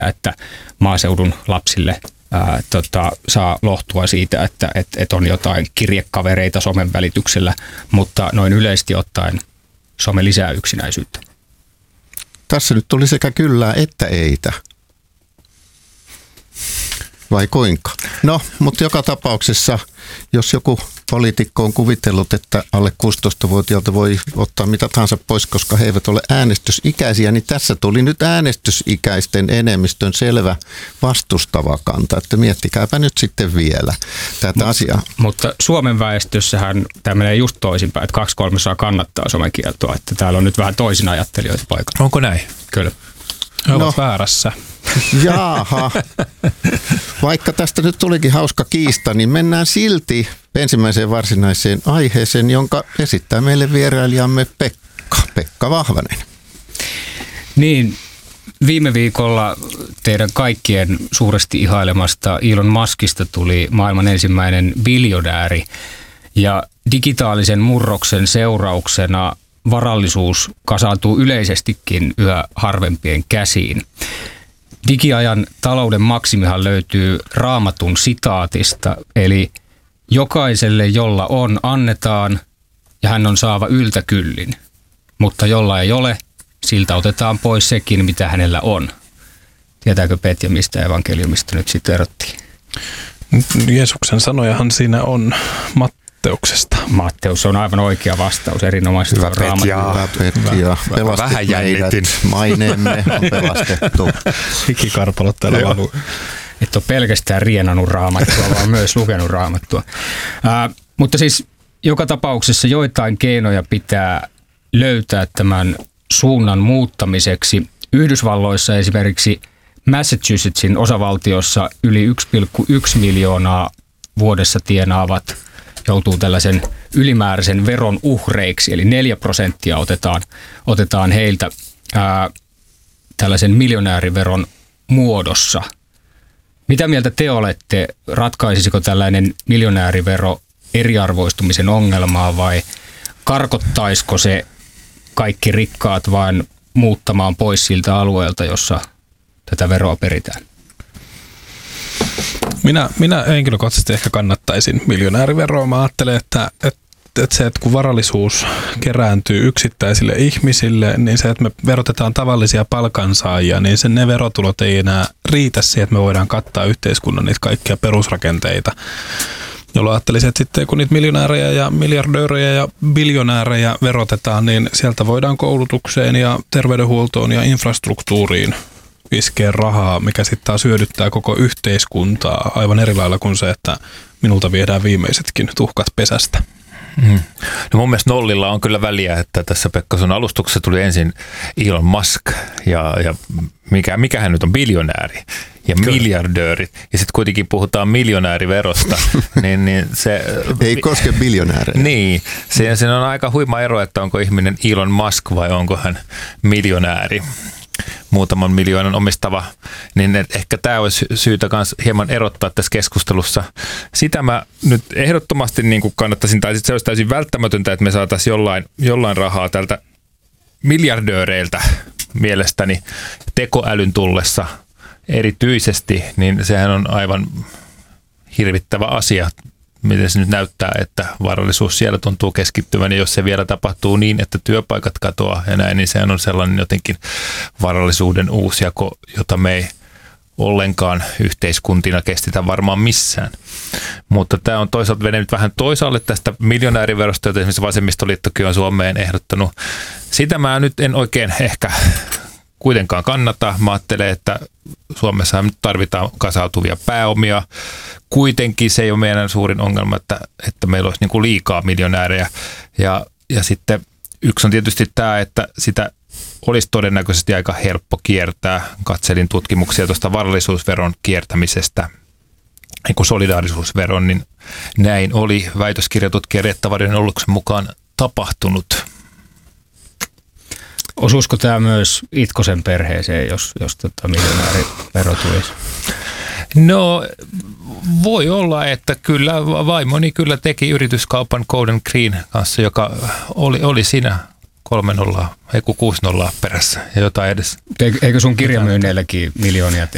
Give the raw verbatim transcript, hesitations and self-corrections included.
että maaseudun lapsille ää, tota, saa lohtua siitä, että et, et on jotain kirjekavereita somen välityksellä, mutta noin yleisesti ottaen some lisää yksinäisyyttä. Tässä nyt tuli sekä kyllä että eitä. Vai kuinka? No, mutta joka tapauksessa, jos joku poliitikko on kuvitellut, että alle kuusitoistavuotiaalta voi ottaa mitä tahansa pois, koska he eivät ole äänestysikäisiä, niin tässä tuli nyt äänestysikäisten enemmistön selvä vastustava kanta. Että miettikääpä nyt sitten vielä tätä Mut, asiaa. Mutta Suomen väestössähän tämä menee just toisinpäin, että kaksi kolmasosaa kannattaa somekieltoa, että täällä on nyt vähän toisin ajattelijoita paikalla. Onko näin? Kyllä. He ovat no. väärässä. Jaaha. Vaikka tästä nyt tulikin hauska kiista, niin mennään silti ensimmäiseen varsinaiseen aiheeseen, jonka esittää meille vierailijamme Pekka, Pekka Vahvanen. Niin, viime viikolla teidän kaikkien suuresti ihailemasta Elon Muskista tuli maailman ensimmäinen biljonääri ja digitaalisen murroksen seurauksena varallisuus kasaantuu yleisestikin yhä harvempien käsiin. Digiajan talouden maksimihan löytyy Raamatun sitaatista, eli jokaiselle, jolla on, annetaan ja hän on saava yltäkyllin, mutta jolla ei ole, siltä otetaan pois sekin, mitä hänellä on. Tietääkö Petja, mistä evankeliumista nyt sitten erottiin? Jeesuksen sanojahan siinä on Matteuksesta. Matteus on aivan oikea vastaus, erinomaisesti hyvä Petja, Petja. Pelastit meidät, maineemme on pelastettu. Hikikarpalot täällä valuu. Et ole pelkästään rienannut Raamattua, vaan myös lukenut Raamattua. Ää, mutta siis joka tapauksessa joitain keinoja pitää löytää tämän suunnan muuttamiseksi. Yhdysvalloissa esimerkiksi Massachusettsin osavaltiossa yli yksi pilkku yksi miljoonaa vuodessa tienaavat joutuu tällaisen ylimääräisen veron uhreiksi, eli neljä prosenttia otetaan, otetaan heiltä ää, tällaisen miljonääriveron muodossa. Mitä mieltä te olette? Ratkaisisiko tällainen miljonäärivero eriarvoistumisen ongelmaa vai karkottaisiko se kaikki rikkaat vain muuttamaan pois siltä alueelta, jossa tätä veroa peritään? Minä, minä henkilökohtaisesti ehkä kannattaisin miljonääriveroa. Mä ajattelen, että, että, että se, että kun varallisuus kerääntyy yksittäisille ihmisille, niin se, että me verotetaan tavallisia palkansaajia, niin sen ne verotulot ei enää riitä siihen, että me voidaan kattaa yhteiskunnan niitä kaikkia perusrakenteita. Jolloin ajattelisin, että sitten kun niitä miljonäärejä ja miljardöörejä ja biljonäärejä verotetaan, niin sieltä voidaan koulutukseen ja terveydenhuoltoon ja infrastruktuuriin iskee rahaa, mikä sitten taas hyödyttää koko yhteiskuntaa aivan eri lailla kuin se, että minulta viedään viimeisetkin tuhkat pesästä. Mm. No mun mielestä nollilla on kyllä väliä, että tässä Pekka sun alustuksessa tuli ensin Elon Musk ja, ja mikä, mikähän nyt on biljonääri ja kyllä. miljardööri ja sitten kuitenkin puhutaan miljonääriverosta. niin, niin se, ei koske biljonäärejä. Niin, se, se on aika huima ero, että onko ihminen Elon Musk vai onko hän miljonääri. Muutaman miljoonan omistava, niin ehkä tämä olisi syytä myös hieman erottaa tässä keskustelussa. Sitä mä nyt ehdottomasti niin kuin kannattaisin, tai se olisi täysin välttämätöntä, että me saataisiin jollain, jollain rahaa tältä miljardööreiltä mielestäni tekoälyn tullessa erityisesti, niin sehän on aivan hirvittävä asia. Miten se nyt näyttää, että varallisuus siellä tuntuu keskittyvän, ja jos se vielä tapahtuu niin, että työpaikat katoaa ja näin, niin sehän on sellainen jotenkin varallisuuden uusjako, jota me ei ollenkaan yhteiskuntina kestetä varmaan missään. Mutta tämä on toisaalta vedennyt vähän toisaalle tästä miljonääriverosta, jota esimerkiksi vasemmistoliittokin on Suomeen ehdottanut. Sitä mä nyt en oikein ehkä kuitenkaan kannata. Mä ajattelen, että Suomessa nyt tarvitaan kasautuvia pääomia. Kuitenkin se ei ole meidän suurin ongelma, että, että meillä olisi niin kuin liikaa miljonäärejä. Ja, ja sitten yksi on tietysti tämä, että sitä olisi todennäköisesti aika helppo kiertää. Katselin tutkimuksia tuosta varallisuusveron kiertämisestä, niin kuin solidaarisuusveron, niin näin oli väitöskirjatutkija Reetta Varjonen Olluksen mukaan tapahtunut. Osuisiko tämä myös Itkosen perheeseen, jos, jos tota miljonäärivero tulisi? No voi olla, että kyllä vaimoni kyllä teki yrityskaupan Golden Green kanssa, joka oli, oli siinä kolme nollaa, ei kun kuusi nollaa perässä ja jotain edes. Eikö sun kirjamyynneilläkin miljoonia